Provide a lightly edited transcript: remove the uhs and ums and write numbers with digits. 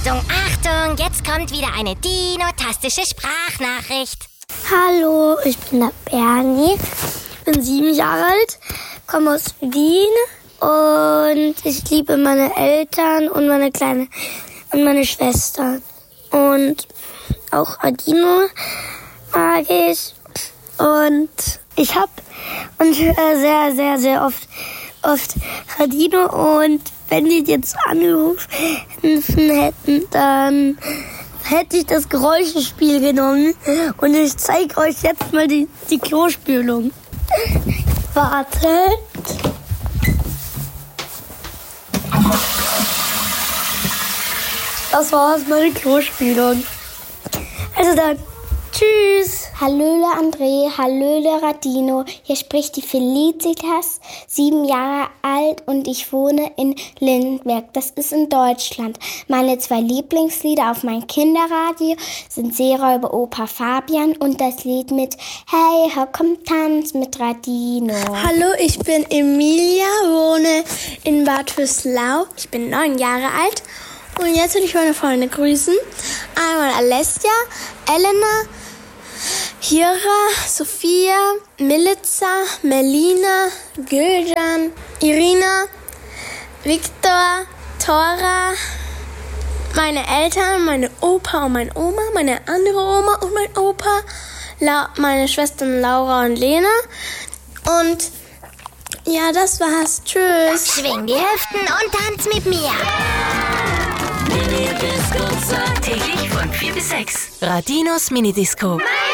Achtung, Achtung, jetzt kommt wieder eine dinotastische Sprachnachricht. Hallo, ich bin der Bernie, bin 7 Jahre alt, komme aus Wien und ich liebe meine Eltern und meine Schwester. Und auch Radino mag ich. Und ich höre sehr, sehr, sehr oft Radino. Und wenn die jetzt angerufen hätten, dann hätte ich das Geräuschespiel genommen. Und ich zeige euch jetzt mal die Klospülung. Wartet. Das war's, meine Klospülung. Also dann, tschüss. Hallöle André, hallöle Radino. Hier spricht die Felicitas, 7 Jahre alt und ich wohne in Lindenberg. Das ist in Deutschland. Meine 2 Lieblingslieder auf meinem Kinderradio sind Seeräuber Opa Fabian und das Lied mit Hey, komm, tanz mit Radino. Hallo, ich bin Emilia, wohne in Bad Vöslau. Ich bin 9 Jahre alt. Und jetzt will ich meine Freunde grüßen. Einmal Alessia, Elena, Hira, Sophia, Milica, Melina, Gülcan, Irina, Viktor, Tora, meine Eltern, meine Opa und meine Oma, meine andere Oma und mein Opa, meine Schwestern Laura und Lena. Und ja, das war's. Tschüss. Schwing die Hüften und tanz mit mir. Minidisco täglich von 4 bis 6. Radinos Minidisco.